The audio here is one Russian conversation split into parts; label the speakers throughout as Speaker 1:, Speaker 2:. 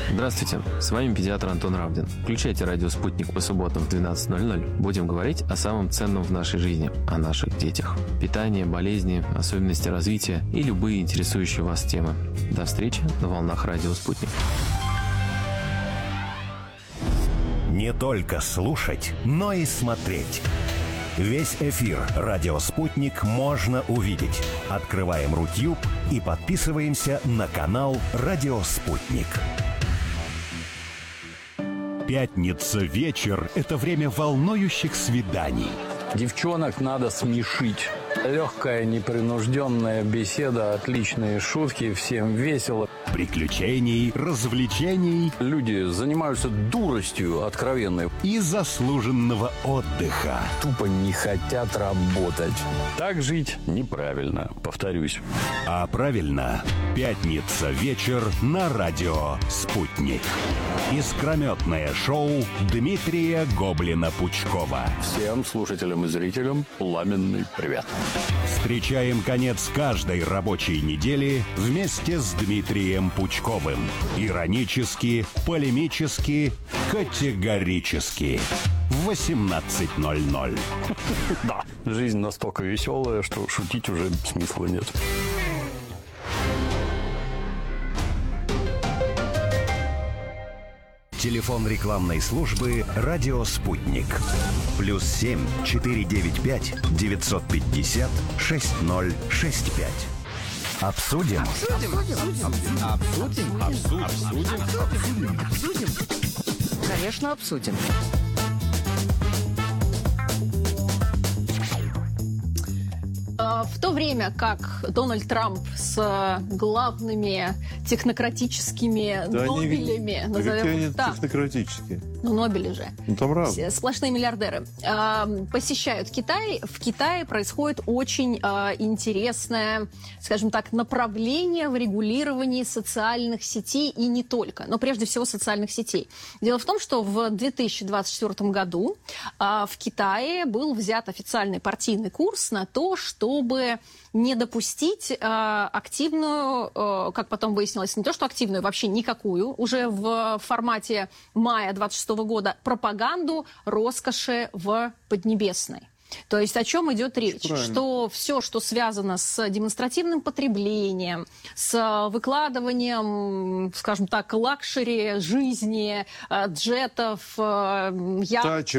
Speaker 1: Здравствуйте, с вами педиатр Антон Равдин. Включайте радио «Спутник» по субботам в 12:00. Будем говорить о самом ценном в нашей жизни, о наших детях. Питание, болезни, особенности развития и любые интересующие вас темы. До встречи на волнах радио «Спутник».
Speaker 2: Не только слушать, но и смотреть. Весь эфир «Радио Спутник» можно увидеть. Открываем Рутюб и подписываемся на канал «Радио Спутник». Пятница вечер – это время волнующих свиданий.
Speaker 3: Девчонок надо смешить. Легкая, непринужденная беседа, отличные шутки, всем весело.
Speaker 2: Приключений, развлечений.
Speaker 3: Люди занимаются дуростью откровенной.
Speaker 2: И заслуженного отдыха.
Speaker 3: Тупо не хотят работать. Так жить неправильно, повторюсь.
Speaker 2: А правильно, пятница вечер на радио «Спутник». Искрометное шоу Дмитрия Гоблина-Пучкова.
Speaker 3: Всем слушателям и зрителям пламенный привет.
Speaker 2: Встречаем конец каждой рабочей недели вместе с Дмитрием Пучковым. Иронически, полемически, категорически. В 18:00.
Speaker 3: Да, жизнь настолько веселая, что шутить уже смысла нет.
Speaker 2: Телефон рекламной службы «Радио Спутник». +7 495 950 6065. Обсудим.
Speaker 4: Обсудим. Конечно, обсудим. В то время как Дональд Трамп с главными технократическими Нобелями, назовем их так,
Speaker 5: технократические.
Speaker 4: Ну, Нобели же.
Speaker 5: Ну, там разные.
Speaker 4: Сплошные миллиардеры. Посещают Китай. В Китае происходит очень интересное, скажем так, направление в регулировании социальных сетей и не только, но прежде всего социальных сетей. Дело в том, что в 2024 году в Китае был взят официальный партийный курс на то, чтобы не допустить активную, как потом выяснилось, не то что активную, вообще никакую, уже в формате мая 26 года, пропаганду роскоши в Поднебесной. То есть о чем идет речь? Что все, что связано с демонстративным потреблением, с выкладыванием, скажем так, лакшери жизни, джетов, яхт,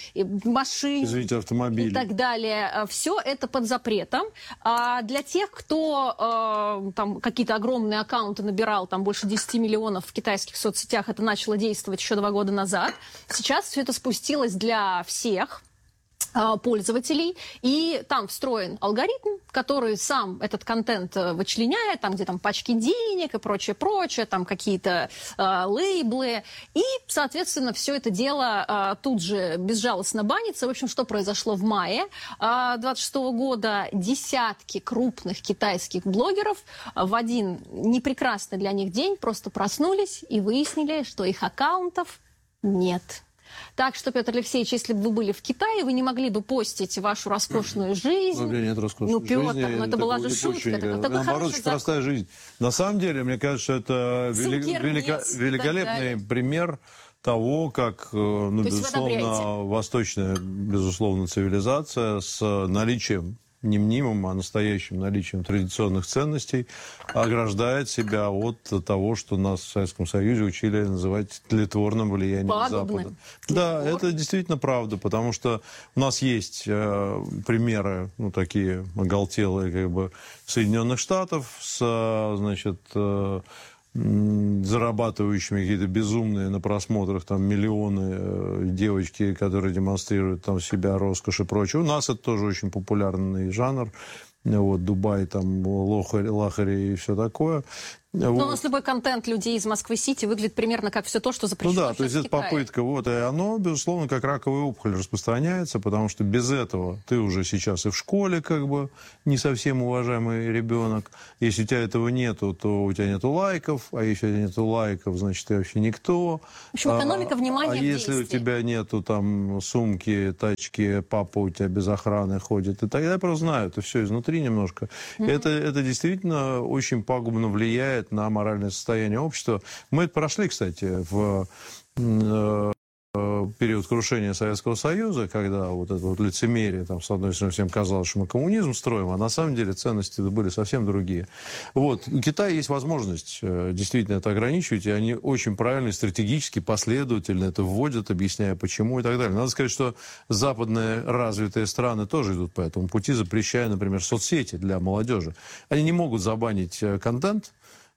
Speaker 4: машин,
Speaker 5: автомобилей
Speaker 4: и так далее, все это под запретом. А для тех, кто там какие-то огромные аккаунты набирал, там больше 10 миллионов в китайских соцсетях, это начало действовать еще 2 года назад. Сейчас все это спустилось для всех пользователей, и там встроен алгоритм, который сам этот контент вычленяет, там, где там пачки денег и прочее, там какие-то лейблы, и, соответственно, все это дело тут же безжалостно банится. В общем, что произошло в мае 26 года? Десятки крупных китайских блогеров в один непрекрасный для них день просто проснулись и выяснили, что их аккаунтов нет. Так что, Петр Алексеевич, если бы вы были в Китае, вы не могли бы постить вашу роскошную жизнь.
Speaker 5: У меня нет роскошной
Speaker 4: Петр,
Speaker 5: жизни.
Speaker 4: это была же шутка.
Speaker 5: Наоборот, очень простая жизнь. На самом деле, мне кажется, что это великолепный пример того, как, безусловно, восточная, безусловно, цивилизация с наличием, не мнимым, а настоящим наличием традиционных ценностей ограждает себя от того, что нас в Советском Союзе учили называть тлетворным влиянием Запада. Да, это действительно правда, потому что у нас есть примеры, такие оголтелые, как бы, Соединенных Штатов с, значит, зарабатывающими какие-то безумные на просмотрах там миллионы девочки, которые демонстрируют там себя, роскошь и прочее. У нас это тоже очень популярный жанр. Вот, Дубай, там, лахари и все такое.
Speaker 4: Но у нас любой контент людей из Москвы-Сити выглядит примерно как все то, что запрещено.
Speaker 5: Ну да, то есть это попытка, и оно, безусловно, как раковая опухоль распространяется, потому что без этого ты уже сейчас и в школе, как бы, не совсем уважаемый ребенок. Если у тебя этого нету, то у тебя нету лайков, а если у тебя нету лайков, значит, ты вообще никто.
Speaker 4: В общем, экономика внимания в
Speaker 5: если у тебя нету там сумки, тачки, папа у тебя без охраны ходит, и тогда я просто знаю, это все изнутри немножко. Это действительно очень пагубно влияет влияет на моральное состояние общества. Мы это прошли, кстати, в период крушения Советского Союза, когда вот это вот лицемерие, там, с одной стороны, всем казалось, что мы коммунизм строим, а на самом деле ценности были совсем другие. Вот. У Китая есть возможность действительно это ограничивать, и они очень правильно, стратегически, последовательно это вводят, объясняя почему и так далее. Надо сказать, что западные развитые страны тоже идут по этому пути, запрещая, например, соцсети для молодежи. Они не могут забанить контент,